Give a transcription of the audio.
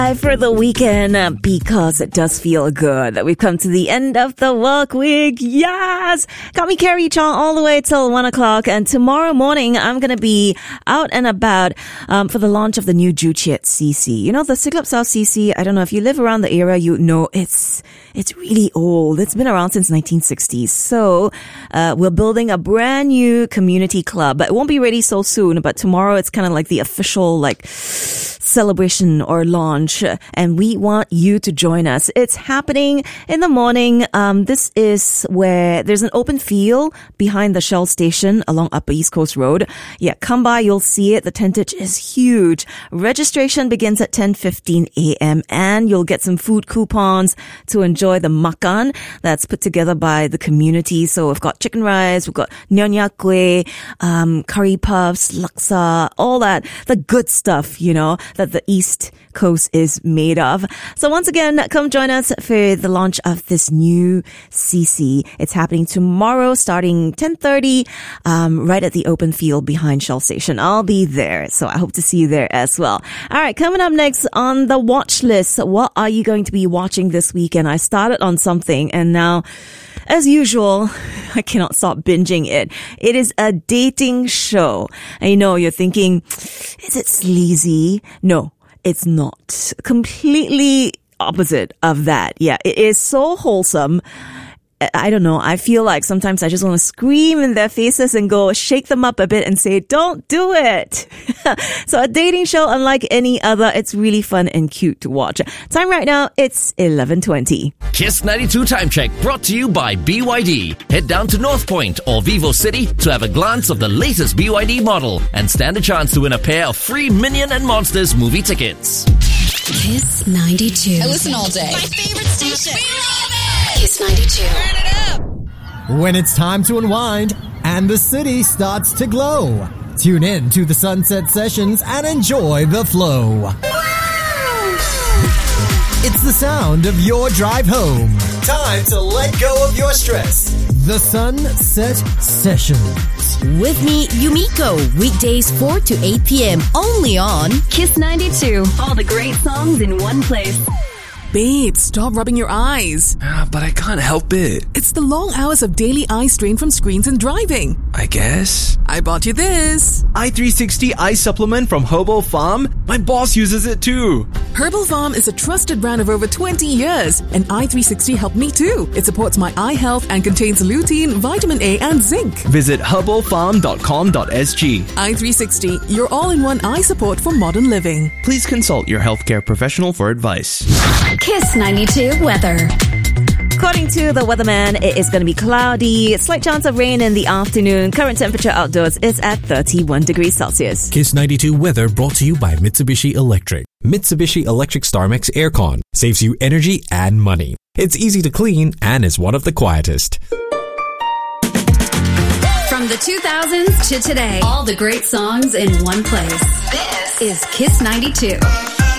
For the weekend, because it does feel good that we've come to the end of the work week. Yes! Got me Carrie Chong all the way till 1 o'clock. And tomorrow morning, I'm going to be out and about for the launch of the new Joo Chiat CC. You know, the Siglap South CC, I don't know if you live around the area, you know it's really old. It's been around since 1960s. So we're building a brand new community club. It won't be ready so soon, but tomorrow it's kind of like the official celebration or launch, and we want you to join us. It's happening in the morning. This is where there's an open field behind the Shell station along Upper East Coast Road. Yeah, come by, you'll see it. The tentage is huge. Registration begins at 10:15 a.m. and you'll get some food coupons to enjoy the makan that's put together by the community. So we've got chicken rice, we've got nyonya kueh, curry puffs, laksa, all that, the good stuff, you know, that the East Coast is made of. So once again, come join us for the launch of this new CC. It's happening tomorrow starting 10:30, right at the open field behind Shell Station. I'll be there, so I hope to see you there as well. All right, coming up next on the watch list, what are you going to be watching this weekend? I started on something and now, as usual, I cannot stop binging it. It is a dating show. I know you're thinking, is it sleazy? No, it's not. Completely opposite of that. Yeah, it is so wholesome. I don't know. I feel like sometimes I just want to scream in their faces and go shake them up a bit and say, don't do it. So a dating show unlike any other. It's really fun and cute to watch. Time right now, it's 11:20. Kiss 92 Time Check brought to you by BYD. Head down to North Point or Vivo City to have a glance of the latest BYD model and stand a chance to win a pair of free Minion and Monsters movie tickets. Kiss 92. I listen all day. My favorite station. We love it. Kiss 92. Turn it up. When it's time to unwind and the city starts to glow, tune in to the Sunset Sessions and enjoy the flow. Wow. It's the sound of your drive home. Time to let go of your stress. The Sunset Sessions. With me, Yumiko. Weekdays 4 to 8 p.m. Only on Kiss 92. All the great songs in one place. Babe, stop rubbing your eyes. But I can't help it. It's the long hours of daily eye strain from screens and driving. I guess. I bought you this. i360 Eye Supplement from Herbal Farm. My boss uses it too. Herbal Farm is a trusted brand of over 20 years. And i360 helped me too. It supports my eye health and contains lutein, vitamin A and zinc. Visit herbalfarm.com.sg. i360, your all-in-one eye support for modern living. Please consult your healthcare professional for advice. Kiss 92 weather. According to the weatherman, it is going to be cloudy, slight chance of rain in the afternoon. Current temperature outdoors is at 31 degrees Celsius. Kiss 92 weather brought to you by Mitsubishi Electric. Mitsubishi Electric StarMax Aircon saves you energy and money. It's easy to clean and is one of the quietest. From the 2000s to today, all the great songs in one place. This is Kiss 92.